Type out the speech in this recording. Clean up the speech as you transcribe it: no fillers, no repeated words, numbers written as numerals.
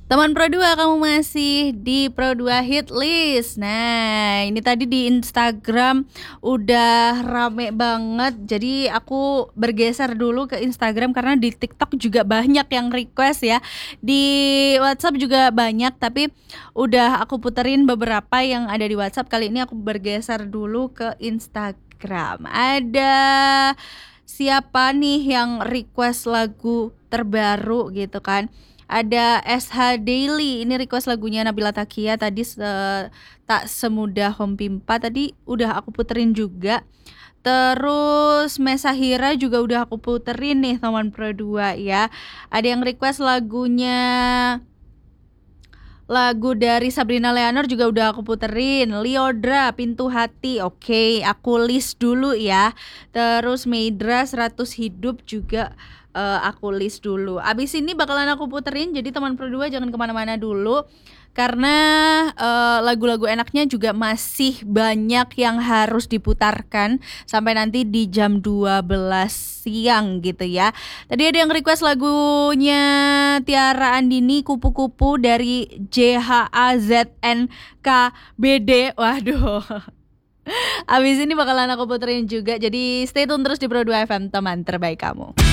Teman Pro 2, kamu masih di Pro 2 Hit List. Nah, ini tadi di Instagram udah rame banget. Jadi aku bergeser dulu ke Instagram karena di TikTok juga banyak yang request ya. Di WhatsApp juga banyak, tapi udah aku puterin beberapa yang ada di WhatsApp. Kali ini aku bergeser dulu ke Instagram. Ada siapa nih yang request lagu terbaru gitu kan? Ada SH Daily, ini request lagunya Nabila Takia tadi tak semudah Home Pimpa tadi udah aku puterin juga. Terus Mesahira juga udah aku puterin nih teman Pro 2 ya. Ada yang request lagu dari Sabrina Leonor juga udah aku puterin. Liodra, Pintu Hati. Oke, aku list dulu ya. Terus Meidra, 100 Hidup juga aku list dulu. Abis ini bakalan aku puterin, jadi teman Pro 2 jangan kemana-mana dulu. Karena lagu-lagu enaknya juga masih banyak yang harus diputarkan sampai nanti di jam 12 siang gitu ya. Tadi ada yang request lagunya Tiara Andini, Kupu-Kupu dari JHAZNKBD. Waduh. Abis ini bakalan aku puterin juga. Jadi stay tune terus di Pro 2 FM, teman terbaik kamu.